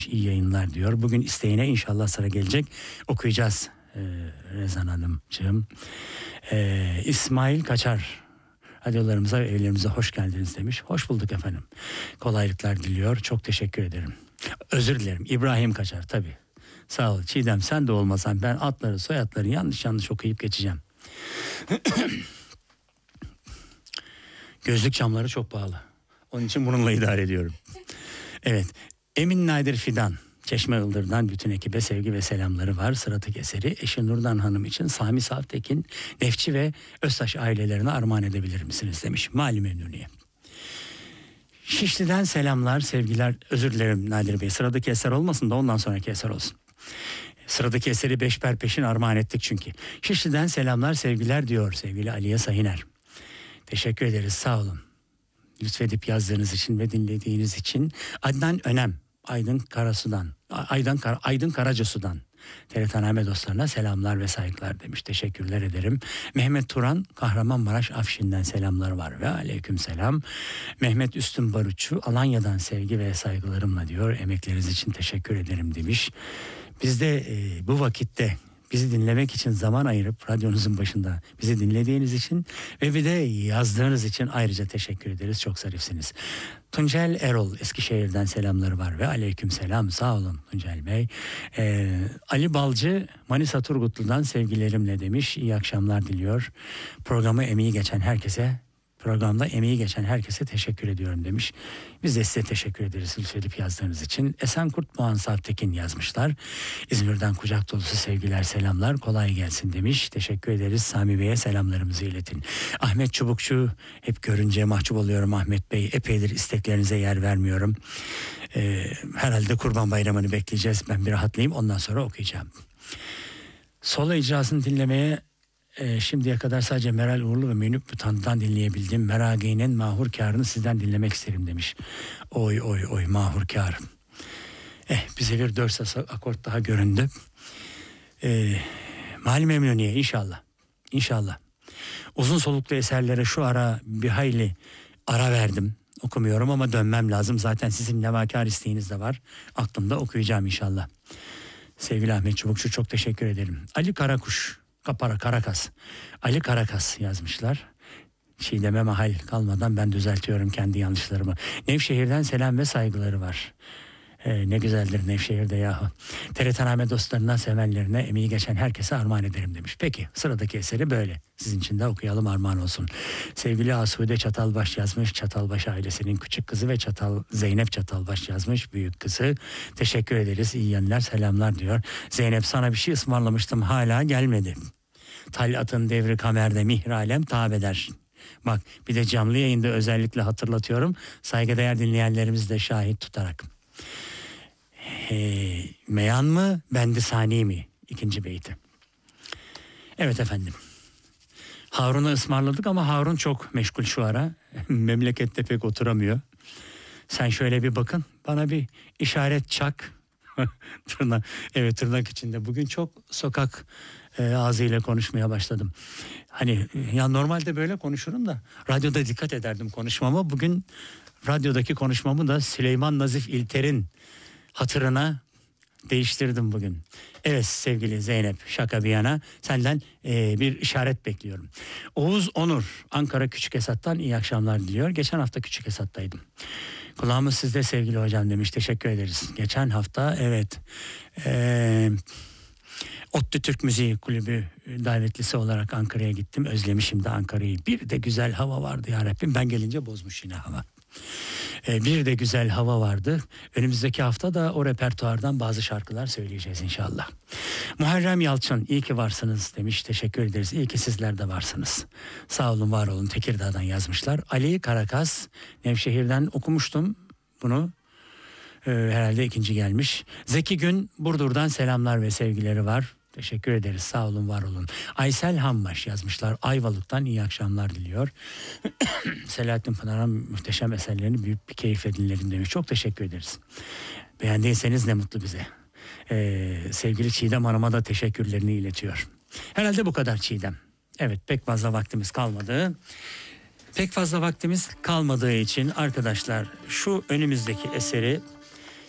İyi yayınlar diyor. Bugün isteğine inşallah sıra gelecek. Okuyacağız Rezan Hanımcığım. İsmail Kaçar. Radyolarımıza ve evlerimize hoş geldiniz demiş. Hoş bulduk efendim. Kolaylıklar diliyor. Çok teşekkür ederim. Özür dilerim. İbrahim Kaçar tabii. Sağ ol. Çiğdem sen de olmasan ben adları soyadları yanlış okuyup geçeceğim. Gözlük camları çok pahalı. Onun için bununla idare ediyorum. Evet. Emin Nadir Fidan. Çeşme Ildır'dan bütün ekibe sevgi ve selamları var. Sıradaki eseri eşi Nurdan Hanım için Sami Savtekin, Nefçi ve Öztaş ailelerine armağan edebilir misiniz demiş. Mali Memnuniye. Şişli'den selamlar, sevgiler. Özür dilerim Nadir Bey. Sıradaki eser olmasın da ondan sonraki eser olsun. Sıradaki eseri beşper peşin armağan ettik çünkü. Şişli'den selamlar, sevgiler diyor sevgili Aliye Sayıner. Teşekkür ederiz, sağ olun. Lütfedip yazdığınız için ve dinlediğiniz için. Adnan Önem, Aydın Karacasu'dan. TRT dostlarına selamlar ve saygılar demiş. Teşekkürler ederim. Mehmet Turan, Kahramanmaraş Afşin'den selamlar var ve aleyküm selam. Mehmet Üstün Barutçu, Alanya'dan sevgi ve saygılarımla diyor. Emekleriniz için teşekkür ederim demiş. Biz de bu vakitte bizi dinlemek için zaman ayırıp radyonuzun başında bizi dinlediğiniz için ve bir de yazdığınız için ayrıca teşekkür ederiz. Çok zarifsiniz. Tuncel Erol Eskişehir'den selamları var ve aleyküm selam. Sağ olun Tuncel Bey. Ali Balcı Manisa Turgutlu'dan sevgilerimle demiş. İyi akşamlar diliyor. Programda emeği geçen herkese teşekkür ediyorum demiş. Biz de size teşekkür ederiz lütfedip yazdığınız için. Esenkurt Muhan Savtekin yazmışlar. İzmir'den kucak dolusu sevgiler, selamlar, kolay gelsin demiş. Teşekkür ederiz. Sami Bey'e selamlarımızı iletin. Ahmet Çubukçu, hep görünce mahcup oluyorum Ahmet Bey. Epeydir isteklerinize yer vermiyorum. Herhalde Kurban Bayramı'nı bekleyeceğiz. Ben bir rahatlayayım, ondan sonra okuyacağım. Solo icrasını dinlemeye şimdiye kadar sadece Meral Uğurlu ve Menüp Butan'dan dinleyebildim. Meragi'nin Mahurkar'ını sizden dinlemek isterim demiş. Oy Mahurkar. Bize bir 4 ses akort daha göründü. Mali Memnuniye İnşallah. Uzun soluklu eserlere şu ara bir hayli ara verdim. Okumuyorum ama dönmem lazım. Zaten sizin nevakar isteğiniz de var. Aklımda okuyacağım inşallah. Sevgili Ahmet Çubukçu çok teşekkür ederim. Ali Karakuş. Karakas. Ali Karakas yazmışlar. Çiğdem'e mahal kalmadan ben düzeltiyorum kendi yanlışlarımı. Nevşehir'den selam ve saygıları var. Ne güzeldir Nevşehir'de yahu. TRT dostlarına, sevenlerine, emeği geçen herkese armağan ederim demiş. Peki sıradaki eseri böyle. Sizin için de okuyalım, armağan olsun. Sevgili Asude Çatalbaş yazmış. Çatalbaş ailesinin küçük kızı ve Zeynep Çatalbaş yazmış. Büyük kızı. Teşekkür ederiz. İyi yayınlar, selamlar diyor. Zeynep sana bir şey ısmarlamıştım, hala gelmedi. Talat'ın devri kamerde mihralem tabeder. Bak bir de canlı yayında özellikle hatırlatıyorum. Saygıdeğer dinleyenlerimizi de şahit tutarak. Meyan mı bendi sani mi? 2. beyti. Evet efendim. Harun'u ısmarladık ama Harun çok meşgul şu ara. Memlekette pek oturamıyor. Sen şöyle bir bakın, bana bir işaret çak. tırnak içinde. Bugün çok sokak ağzıyla konuşmaya başladım. Hani ya normalde böyle konuşurum da radyoda dikkat ederdim konuşmama. Bugün radyodaki konuşmamı da Süleyman Nazif İlter'in hatırına değiştirdim bugün. Evet sevgili Zeynep, şaka bir yana senden bir işaret bekliyorum. Oğuz Onur Ankara Küçükesat'tan iyi akşamlar diliyor. Geçen hafta Küçükesat'taydım. Kulağımız sizde sevgili hocam demiş. Teşekkür ederiz. Geçen hafta evet ODTÜ Türk Müziği Kulübü davetlisi olarak Ankara'ya gittim. Özlemişim de Ankara'yı. Bir de güzel hava vardı ya Rabbim. Ben gelince bozmuş yine hava. Bir de güzel hava vardı. Önümüzdeki hafta da o repertuardan bazı şarkılar söyleyeceğiz inşallah. Muharrem Yalçın iyi ki varsınız demiş. Teşekkür ederiz. İyi ki sizler de varsınız. Sağ olun, var olun. Tekirdağ'dan yazmışlar. Ali Karakas Nevşehir'den okumuştum bunu. Herhalde 2. gelmiş. Zeki Gün Burdur'dan selamlar ve sevgileri var. Teşekkür ederiz. Sağ olun, var olun. Aysel Hambaş yazmışlar. Ayvalık'tan iyi akşamlar diliyor. Selahattin Pınar'ın muhteşem eserlerini büyük bir keyifle dinledim demiş. Çok teşekkür ederiz. Beğendiyseniz ne mutlu bize. Sevgili Çiğdem Hanım'a da teşekkürlerini iletiyor. Herhalde bu kadar Çiğdem. Evet, pek fazla vaktimiz kalmadı. Pek fazla vaktimiz kalmadığı için arkadaşlar şu önümüzdeki eseri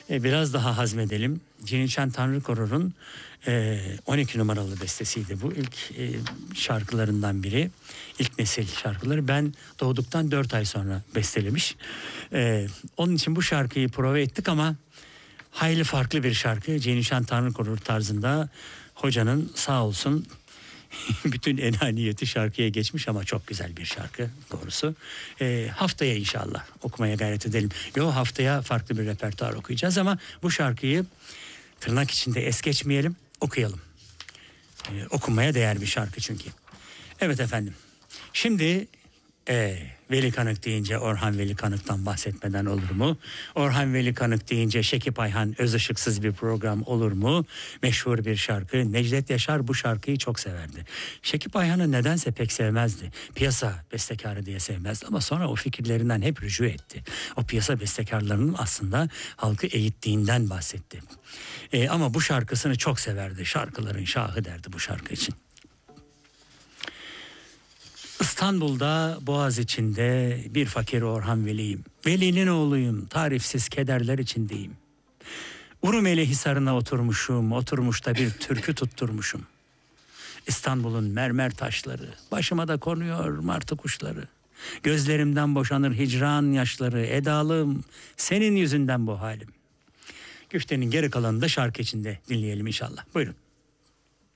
Biraz daha hazmedelim. Cinişen Tanrı Korur'un 12 numaralı bestesiydi. Bu ilk şarkılarından biri. İlk nesil şarkıları. Ben doğduktan 4 ay sonra bestelemiş. Onun için bu şarkıyı prova ettik ama hayli farklı bir şarkı. Cinişen Tanrı Korur tarzında, hocanın sağ olsun bütün enaniyeti şarkıya geçmiş ama çok güzel bir şarkı doğrusu. Haftaya inşallah okumaya gayret edelim. Haftaya farklı bir repertuar okuyacağız ama bu şarkıyı tırnak içinde es geçmeyelim, okuyalım. Okunmaya değer bir şarkı çünkü. Evet efendim. Şimdi Veli Kanık deyince Orhan Veli Kanık'tan bahsetmeden olur mu? Orhan Veli Kanık deyince Şekip Ayhan Özışıksız bir program olur mu? Meşhur bir şarkı. Necdet Yaşar bu şarkıyı çok severdi. Şekip Ayhan'ı nedense pek sevmezdi. Piyasa bestekarı diye sevmezdi ama sonra o fikirlerinden hep rücu etti. O piyasa bestekarlarının aslında halkı eğittiğinden bahsetti. Ama bu şarkısını çok severdi. Şarkıların şahı derdi bu şarkı için. İstanbul'da Boğaz içinde bir fakir Orhan Veli'yim. Veli'nin oğluyum, tarifsiz kederler içindeyim. Urumeli Hisarı'na oturmuşum, oturmuş da bir türkü tutturmuşum. İstanbul'un mermer taşları, başıma da konuyor martı kuşları. Gözlerimden boşanır hicran yaşları, edalım, senin yüzünden bu halim. Güftenin geri kalanını da şarkı içinde dinleyelim inşallah. Buyurun.